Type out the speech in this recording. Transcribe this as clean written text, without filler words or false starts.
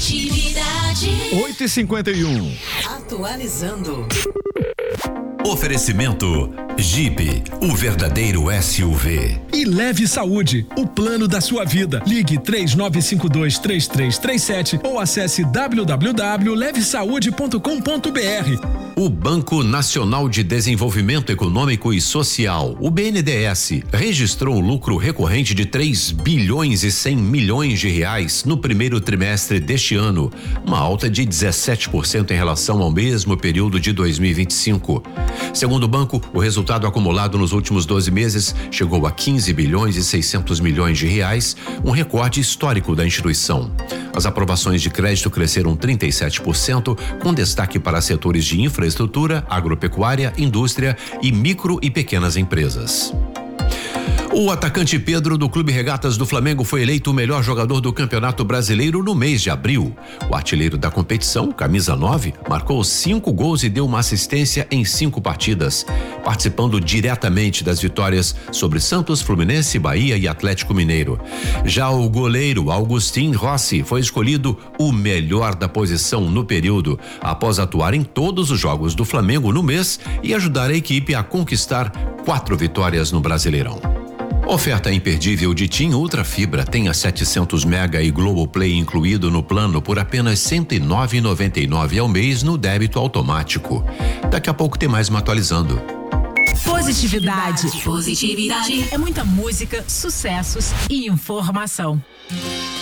Positividade. 8h51. Atualizando. Oferecimento Jeep, o verdadeiro SUV. E Leve Saúde, o plano da sua vida. Ligue 3952-3337 ou acesse www.levesaude.com.br. O Banco Nacional de Desenvolvimento Econômico e Social, o BNDES, registrou um lucro recorrente de 3 bilhões e 100 milhões de reais no primeiro trimestre deste ano, uma alta de 17% em relação ao mesmo período de 2025. Segundo o banco, o resultado acumulado nos últimos 12 meses chegou a 15 bilhões e 600 milhões de reais, um recorde histórico da instituição. As aprovações de crédito cresceram 37%, com destaque para setores de infraestrutura, agropecuária, indústria e micro e pequenas empresas. O atacante Pedro do Clube Regatas do Flamengo foi eleito o melhor jogador do Campeonato Brasileiro no mês de abril. O artilheiro da competição, camisa 9, marcou 5 gols e deu uma assistência em 5 partidas, participando diretamente das vitórias sobre Santos, Fluminense, Bahia e Atlético Mineiro. Já o goleiro Augustin Rossi foi escolhido o melhor da posição no período, após atuar em todos os jogos do Flamengo no mês e ajudar a equipe a conquistar 4 vitórias no Brasileirão. Oferta imperdível de TIM Ultra Fibra. Tenha 700 mega e Globoplay incluído no plano por apenas R$ 109,99 ao mês no débito automático. Daqui a pouco tem mais uma atualizando. Positividade é muita música, sucessos e informação.